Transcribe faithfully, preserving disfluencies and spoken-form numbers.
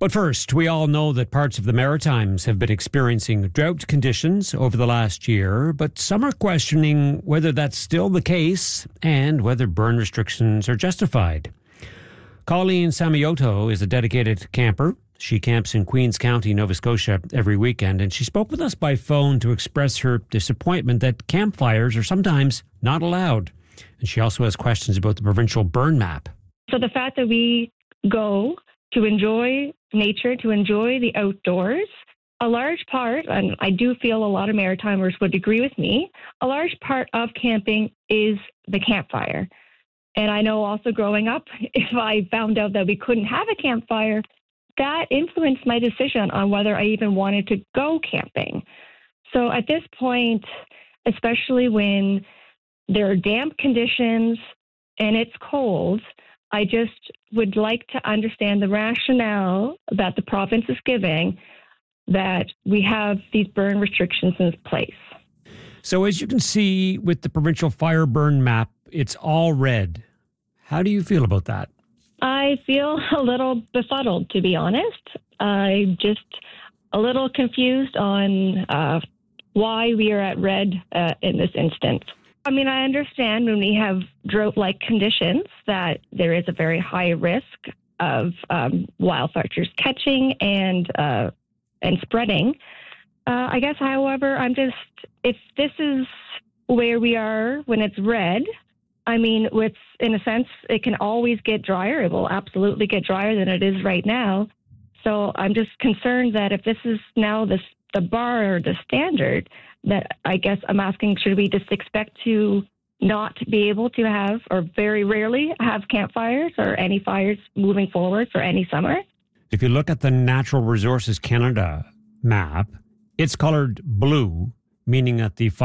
But first, we all know that parts of the Maritimes have been experiencing drought conditions over the last year, but some are questioning whether that's still the case and whether burn restrictions are justified. Colleen Samioto is a dedicated camper. She camps in Queens County, Nova Scotia every weekend, and she spoke with us by phone to express her disappointment that campfires are sometimes not allowed. And she also has questions about the provincial burn map. So the fact that we go to enjoy nature, to enjoy the outdoors, a large part, and I do feel a lot of Maritimers would agree with me, a large part of camping is the campfire. And I know also growing up, if I found out that we couldn't have a campfire, that influenced my decision on whether I even wanted to go camping. So at this point, especially when there are damp conditions and it's cold, I just would like to understand the rationale that the province is giving that we have these burn restrictions in place. So as you can see with the provincial fire burn map, it's all red. How do you feel about that? I feel a little befuddled, to be honest. I'm just a little confused on uh, why we are at red uh, in this instance. I mean, I understand when we have drought-like conditions that there is a very high risk of um, wildfires catching and uh, and spreading. Uh, I guess, however, I'm just, if this is where we are when it's red, I mean, with, in a sense, it can always get drier. It will absolutely get drier than it is right now. So I'm just concerned that if this is now the, the bar or the standard, that I guess I'm asking, should we just expect to not be able to have, or very rarely have campfires or any fires moving forward for any summer? If you look at the Natural Resources Canada map, it's colored blue, meaning that the